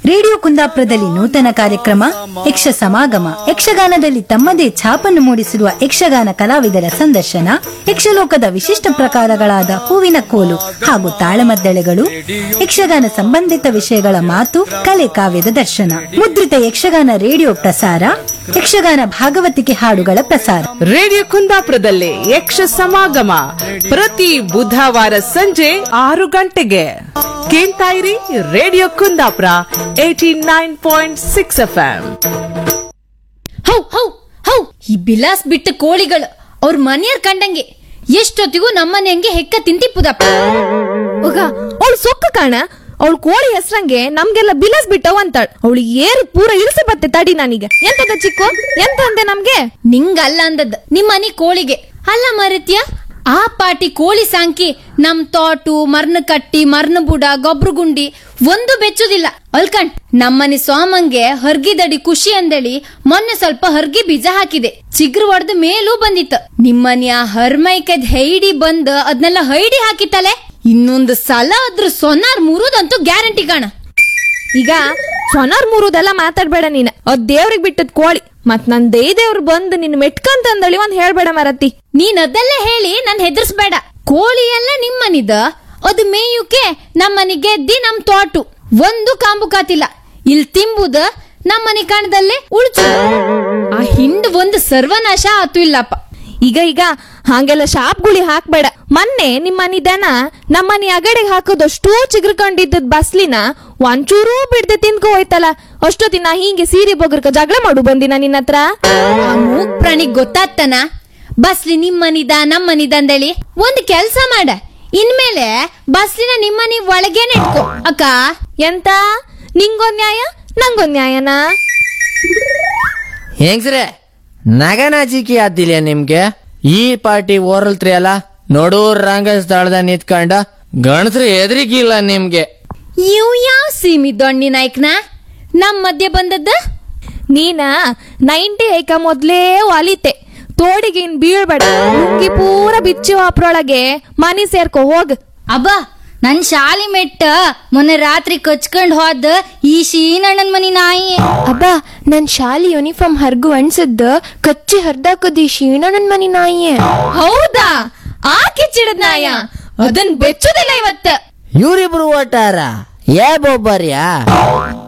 Radio ಕುಂದಾಪುರದಲ್ಲಿ ನೂತನ ಕಾರ್ಯಕ್ರಮ ಯಕ್ಷ ಸಮಾಗಮ. ಯಕ್ಷಗಾನದಲ್ಲಿ ತಮ್ಮದೇ ಛಾಪನ್ನು ಮೂಡಿಸಿರುವ ಯಕ್ಷಗಾನ ಕಲಾವಿದರ ಸಂದರ್ಶನ, ಯಕ್ಷಲೋಕದ ವಿಶಿಷ್ಟ ಪ್ರಕಾರಗಳಾದ ಹೂವಿನ ಕೋಲು ಹಾಗೂ ತಾಳಮದ್ದಳೆಗಳು, ಯಕ್ಷಗಾನ ಸಂಬಂಧಿತ ವಿಷಯಗಳ ಮಾತು ಕಲೆ ಕಾವ್ಯದ ದರ್ಶನ ಮುದ್ರಿತ ಯಕ್ಷಗಾನ ರೇಡಿಯೋ ಪ್ರಸಾರ, ಯಕ್ಷಗಾನ ಭಾಗವತಿಕೆ ಹಾಡುಗಳ ಪ್ರಸಾರ. ರೇಡಿಯೋ ಕುಂದಾಪುರದಲ್ಲಿ ಯಕ್ಷ ಸಮಾಗಮ ಪ್ರತಿ ಬುಧವಾರ ಸಂಜೆ 6 ಗಂಟೆಗೆ. ಕೇಳ್ತಾ ಇರಿ radio Kundapura 89.6 FM. How how how ಈ ಬಿಲಾಸ್ ಬಿಟ್ಟ ಕೋಳಿಗಳು ಅವ್ರ ಮನೆಯರ್ ಕಂಡಂಗೆ ಎಷ್ಟೊತ್ತಿಗೂ ನಮ್ಮನೆ ಹಂಗೆ ಹೆಕ್ಕ ತಿಂತಿಪ್ಪುದಪ್ಪ. ಹೋಗ ಅವಳು ಸೊಕ್ಕ ಕಾಣ, ಅವಳು ಕೋಳಿ ಹೆಸ್ರಂಗೆ ನಮ್ಗೆಲ್ಲ ಬಿಲಾಸ್ ಬಿಟ್ಟವ ಅಂತಾಳ. ಅವಳು ಏರು ಪೂರ ಇಳಿಸಿ ಬತ್ತೆ ತಡಿ ನನಗೆ. ಎಂತದ ಚಿಕ್ಕು ಎಂತ ಅಂದೆ ನಮ್ಗೆ? ನಿಂಗಲ್ಲ ಅಂದದ್ ನಿಮ್ಮನೆ ಕೋಳಿಗೆ ಅಲ್ಲ ಮರಿತ್ಯ. ಆ ಪಾಟಿ ಕೋಳಿ ಸಾಂಕಿ ನಮ್ ತೋಟು ಮರ್ನ ಕಟ್ಟಿ ಮರ್ನ ಬುಡ ಗೊಬ್ರು ಗುಂಡಿ ಒಂದು ಬೆಚ್ಚುದಿಲ್ಲ ಅಲ್ಕಂಡ್. ನಮ್ಮನೆ ಸೋಮಂಗೆ ಹರ್ಗಿದಡಿ ಖುಷಿ ಅಂದೇಳಿ ಮೊನ್ನೆ ಸ್ವಲ್ಪ ಹರ್ಗಿ ಬೀಜ ಹಾಕಿದೆ. ಚಿಗ್ರು ಒಡ್ದ ಮೇಲೂ ಬಂದಿತ್ತು. ನಿಮ್ಮನೆಯ ಹರ್ಮೈಕದ್ ಹೈಡಿ ಬಂದ್ ಅದ್ನೆಲ್ಲ ಹೈಡಿ ಹಾಕಿತ್ತಲೆ. ಇನ್ನೊಂದು ಸಲ ಅದ್ರ ಸೊನಾರ್ ಮುರುದಂತೂ ಗ್ಯಾರಂಟಿ ಕಾಣ. ಈಗ ಸೊನಾರ್ ಮೂರುದೆಲ್ಲ ಮಾತಾಡ್ಬೇಡ ನೀನ್. ಅದ್ ದೇವ್ರಿಗೆ ಬಿಟ್ಟದ್ ಕೋಳಿ. ಮತ್ ನನ್ ದೇವ್ರು ಬಂದು ನಿನ್ ಮೆಟ್ಕಂತಂದಳಿ ಒಂದ್ ಹೇಳ್ಬೇಡ ಮರತಿ. ನೀನ್ ಅದೆಲ್ಲ ಹೇಳಿ ನನ್ ಹೆದರ್ಸ್ಬೇಡ. ಕೋಳಿ ಎಲ್ಲ ನಿಮ್ಮನಿದ, ಅದು ಮೇಯುಕೆ ನಮ್ಮನಿ ಗೆದ್ದಿ ನಮ್ ತೋಟು ಒಂದು ಕಾಂಬು ಕಾತಿಲ್ಲ. ಇಲ್ ತಿಂಬುದ ನಮ್ಮನಿ ಕಾಣದಲ್ಲೇ ಉಳ್ಚು. ಆ ಹಿಂಡ್ ಒಂದು ಸರ್ವನಾಶ ಆತು ಇಲ್ಲಪ್ಪ. ಈಗ ಹಂಗೆಲ್ಲ ಶಾಪ್ಗುಳಿ ಹಾಕ್ಬೇಡ. ಮೊನ್ನೆ ನಿಮ್ಮನಿ ದನ ನಮ್ಮನಿ ಅಗಡೆಗೆ ಹಾಕೋದಷ್ಟು ಚಿಗ್ರಕೊಂಡಿದ್ದದ್ ಬಸ್ಲಿನ ಒಂಚೂರೂ ಬಿಡ್ದೆ ತಿನ್ಕೊ ಹೋಯ್ತಲ್ಲ. ಅಷ್ಟೊತ್ತಿನ ಹಿಂಗೆ ಸೀರೆ ಬೊಗರ್ಕ ಜಗಳ ಮಾಡು ಬಂದಿನ ನಿನ್ನ ಹತ್ರ. ಆ ಮೂಕ್ ಪ್ರಾಣಿಗ್ ಗೊತ್ತಾಗ್ತಾನ ಬಸ್ಲಿ ನಿಮ್ಮನಿದ ನಮ್ಮನಿದ ಅಂದೇಳಿ. ಒಂದ್ ಕೆಲ್ಸ ಮಾಡ, ಇನ್ಮೇಲೆ ಬಸ್ಲಿನ ನಿಮ್ಮನಿ ಒಳಗೇನೆ ಇಟ್ಕೋ ಅಕ್ಕ. ಎಂತ ನಿಂಗೊಂದ್ ನ್ಯಾಯ ನಂಗೊಂದ್ ನ್ಯಾಯನಾ? ಹೆಂಗ್ಸ್ರೆ ನಗನಾಚಿಕೆ ಆದಿಲ್ಲ ನಿಮ್ಗೆ? ಈ ಪಾರ್ಟಿ ಓರಲ್ತ್ರಿ ಅಲ್ಲ, ನೋಡೂರ್ ರಂಗ ಸ್ಥಳದ ನಿಂತ್ಕೊಂಡ ಗಣಸ್ರು ಎದ್ರಿಗಿಲ್ಲ ನಿಮ್ಗೆ. ಇವ್ ಯಾವ ಸೀಮಿ ದೊಣ್ಣಿ ನಾಯ್ಕನ ನಮ್ ಮಧ್ಯೆ ಬಂದದ್ದ? ನೀನ 90 ಐಕ ಮೊದ್ಲೇ ಒಲಿತೆ. ತೋಡಿಗಿನ್ ಬೀಳ್ಬೇಡ. ಲುಂಗಿ ಪೂರ ಬಿಚ್ಚಿ ಅಪ್ರೊಳಗೆ ಮನಿ ಸೇರ್ಕೊ ಹೋಗ್. ಅಬ್ಬ ನನ್ ಶಾಲಿ ಮೆಟ್ಟ ಮೊನ್ನೆ ರಾತ್ರಿ ಕಚ್ಕೊಂಡ್ ಹೋದ ಈ ಶೀನಣ್ಣನ್ ಮನಿ ನಾಯಿ. ಅಬ್ಬ ನನ್ ಶಾಲಿ ಯೂನಿಫಾರ್ಮ್ ಹರ್ಗು ಅನ್ಸದ್ದ ಕಚ್ಚಿ ಹರ್ದಾಕದಿ ಶೀಣಣ್ಣನ್ ಮನಿ ನಾಯಿ. ಹೌದಾ? ಆ ಕಿಚ್ಚಿಡದ್ ನಾಯ ಅದನ್ ಬೆಚ್ಚುದಿಲ್ಲ ಇವತ್ತ. ಇವ್ರಿಬ್ರು ಓಟಾರ ಏ ಬೊಬ್ಬರ್ಯಾ?